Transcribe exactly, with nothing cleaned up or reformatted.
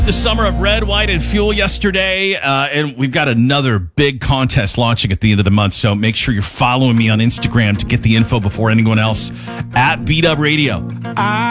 The summer of red, white, and fuel yesterday, uh, and we've got another big contest launching at the end of the month, so make sure you're following me on Instagram to get the info before anyone else at B-Dub Radio. I